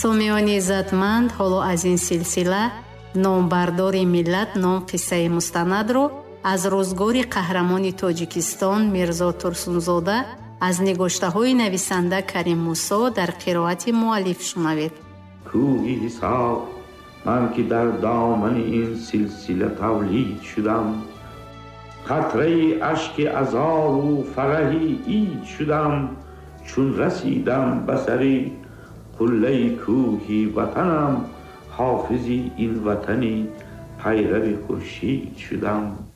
سامیانی عزتمند، حالا از این سلسله نامبردار ملت نام قصه مستند رو از روزگار قهرمان تاجیکستان میرزا ترسونزاده از نگاشته های نویسنده کریم موسی در قرائت مؤلف شنوید. کوهی حساب، من که در دامن این سلسله تولید شدم، قطره اشک عذاب و فرحی عید شدم. چون رسیدم به سر قله کوهی وطنم، حافظی این وطنی پیرو خورشید شدم.